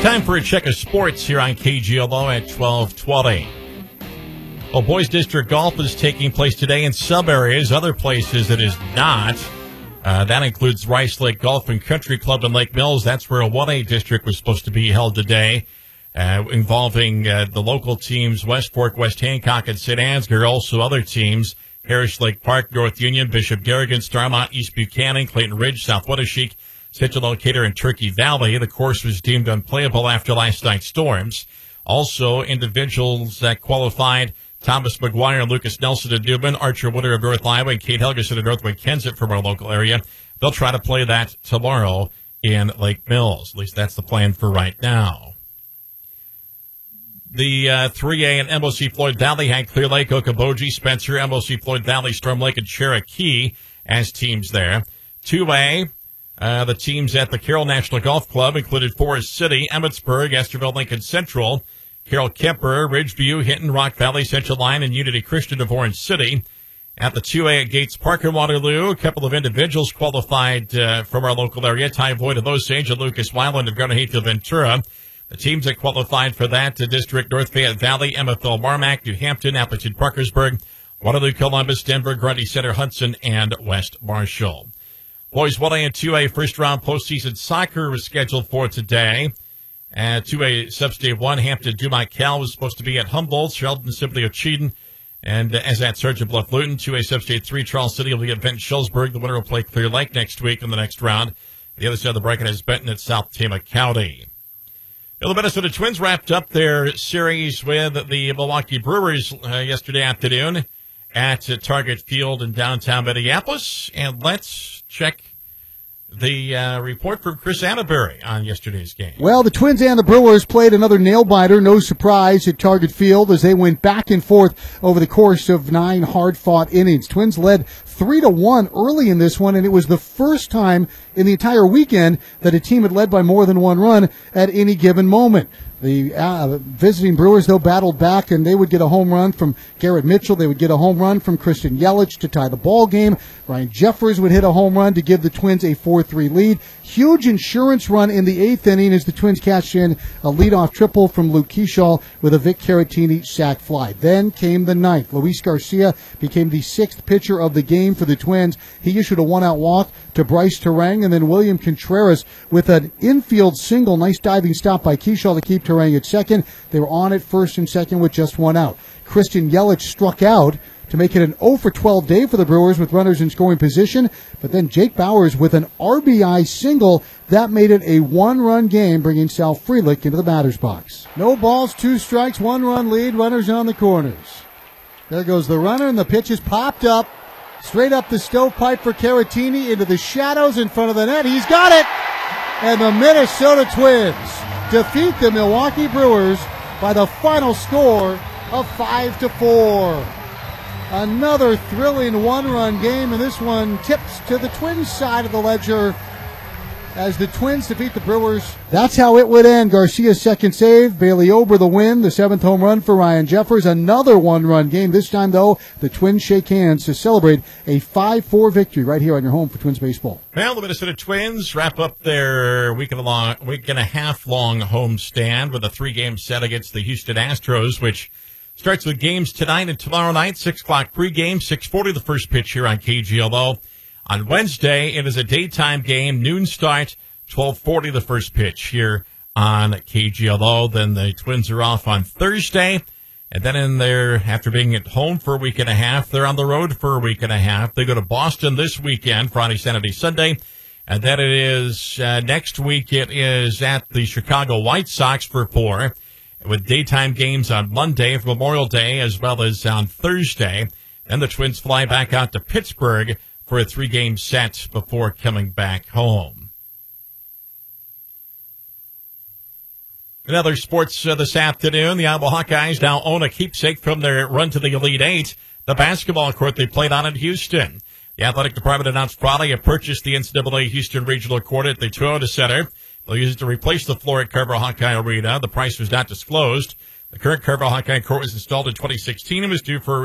Time for a check of sports here on KGLO at 12:20. Well, Boys District Golf is taking place today in some areas. Other places it is not. That includes Rice Lake Golf and Country Club in Lake Mills. That's where a 1A district was supposed to be held today, involving the local teams West Fork, West Hancock, and St. Ansgar. Also other teams, Harris Lake Park, North Union, Bishop Garrigan, Starmont, East Buchanan, Clayton Ridge, South Wenatchee, Central Decatur, and Turkey Valley. The course was deemed unplayable after last night's storms. Also, individuals that qualified: Thomas McGuire and Lucas Nelson of Newman, Archer Woodard of North Iowa, and Kate Helgeson of Northwood Kensett from our local area. They'll try to play that tomorrow in Lake Mills. At least that's the plan for right now. The 3A and MOC Floyd Valley had Clear Lake, Okoboji, Spencer, MOC Floyd Valley, Storm Lake, and Cherokee as teams there. 2A, the teams at the Carroll National Golf Club included Forest City, Emmetsburg, Esterville, Lincoln Central, Carroll Kemper, Ridgeview, Hinton, Rock Valley, Central Line, and Unity Christian of Orange City. At the 2A at Gates Park in Waterloo, a couple of individuals qualified from our local area: Ty Voigt of Osage and Lucas Weiland of Garner Hayfield Ventura. The teams that qualified for that district: North Fayette Valley, MFL Marmac, New Hampton, Appleton, Parkersburg, Waterloo, Columbus, Denver, Grundy Center, Hudson, and West Marshall. Boys 1A and 2A first round postseason soccer was scheduled for today. 2A Substate 1, Hampton Dumont Cal was supposed to be at Humboldt, Sheldon Sibley of Cheaton, and as at Sergeant Bluff Luton. 2A Substate 3, Charles City will be at Benton Schulzburg. The winner will play Clear Lake next week in the next round. The other side of the bracket is Benton at South Tama County. The Minnesota Twins wrapped up their series with the Milwaukee Brewers yesterday afternoon at Target Field in downtown Minneapolis. And let's check the report from Chris Atterbury on yesterday's game. Well, the Twins and the Brewers played another nail-biter, no surprise, at Target Field as they went back and forth over the course of 9 hard-fought innings. Twins led 3-1 early in this one, and it was the first time in the entire weekend that a team had led by more than one run at any given moment. The visiting Brewers, though, battled back, and they would get a home run from Garrett Mitchell. They would get a home run from Christian Yelich to tie the ball game. Ryan Jeffers would hit a home run to give the Twins a 4-3 lead. Huge insurance run in the 8th inning as the Twins cashed in a leadoff triple from Luke Keeschall with a Vic Caratini sac fly. Then came the 9th. Luis Garcia became the 6th pitcher of the game for the Twins. He issued a 1-out walk to Bryce Terang, and then William Contreras with an infield single. Nice diving stop by Keeschall to keep Terang at second. They were on at first and second with just 1 out. Christian Yelich struck out to make it an 0-for-12 day for the Brewers with runners in scoring position. But then Jake Bauers with an RBI single. That made it a 1-run game, bringing Sal Frelick into the batter's box. No balls, 2 strikes, 1-run lead, runners on the corners. There goes the runner, and the pitch is popped up. Straight up the stovepipe for Caratini into the shadows in front of the net. He's got it! And the Minnesota Twins defeat the Milwaukee Brewers by the final score of 5-4. Another thrilling 1-run game, and this one tips to the Twins' side of the ledger as the Twins defeat the Brewers. That's how it would end. Garcia's second save, Bailey Ober the win, the 7th home run for Ryan Jeffers. Another 1-run game. This time, though, the Twins shake hands to celebrate a 5-4 victory right here on your home for Twins baseball. Well, the Minnesota Twins wrap up their week and a half long home stand with a 3-game set against the Houston Astros, which starts with games tonight and tomorrow night. 6 o'clock pregame, 6:40 the first pitch here on KGLO. On Wednesday, it is a daytime game, noon start, 12:40 the first pitch here on KGLO. Then the Twins are off on Thursday, and then after being at home for a week and a half, they're on the road for a week and a half. They go to Boston this weekend, Friday, Saturday, Sunday, and then it is next week it is at the Chicago White Sox for 4, with daytime games on Monday for Memorial Day as well as on Thursday. Then the Twins fly back out to Pittsburgh for a 3-game set before coming back home. In other sports this afternoon, the Iowa Hawkeyes now own a keepsake from their run to the Elite Eight, the basketball court they played on in Houston. The athletic department announced Friday it purchased the NCAA Houston Regional Court at the Toyota Center. They'll use it to replace the floor at Carver Hawkeye Arena. The price was not disclosed. The current Carver Hawkeye Court was installed in 2016 and was due for